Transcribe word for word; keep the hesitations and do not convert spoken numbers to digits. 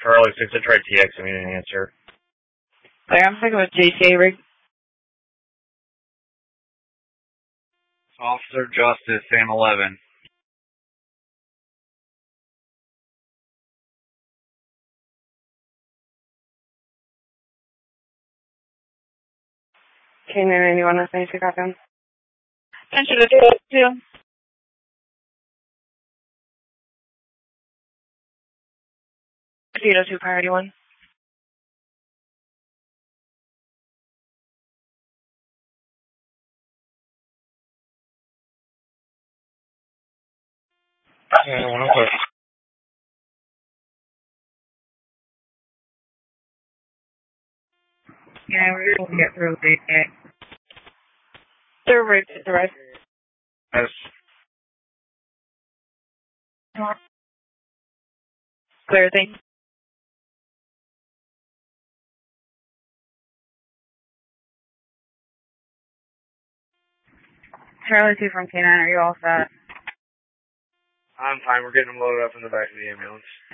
Charlie six, I tried T X, I didn't answer. Like, I'm thinking with J K, Rick. Officer Justice, Sam eleven. K nine ninety-one, that's ninety-two, copy on. Attention to two. Zero two, priority one. Yeah, one okay. Yeah, we're going to get through J K. They're right, they're right. Yes. Clear, thank you. Charlie two from K nine, are you all set? I'm fine, we're getting them loaded up in the back of the ambulance.